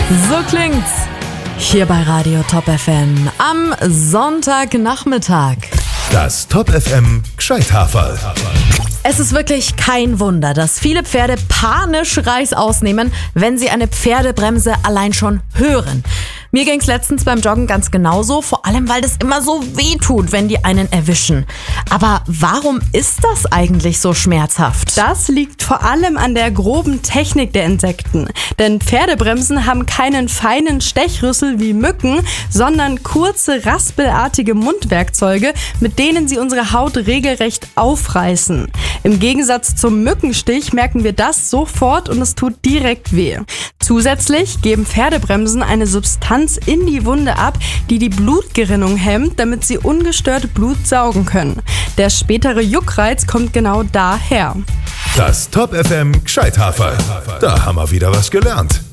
So klingt's hier bei Radio Top FM am Sonntagnachmittag. Das Top FM Gescheithaferl. Es ist wirklich kein Wunder, dass viele Pferde panisch Reis ausnehmen, wenn sie eine Pferdebremse allein schon hören. Mir ging's letztens beim Joggen ganz genauso, vor allem weil das immer so weh tut, wenn die einen erwischen. Aber warum ist das eigentlich so schmerzhaft? Das liegt vor allem an der groben Technik der Insekten. Denn Pferdebremsen haben keinen feinen Stechrüssel wie Mücken, sondern kurze, raspelartige Mundwerkzeuge, mit denen sie unsere Haut regelrecht aufreißen. Im Gegensatz zum Mückenstich merken wir das sofort und es tut direkt weh. Zusätzlich geben Pferdebremsen eine Substanz in die Wunde ab, die die Blutgerinnung hemmt, damit sie ungestört Blut saugen können. Der spätere Juckreiz kommt genau daher. Das Top FM Gescheithaferl. Da haben wir wieder was gelernt.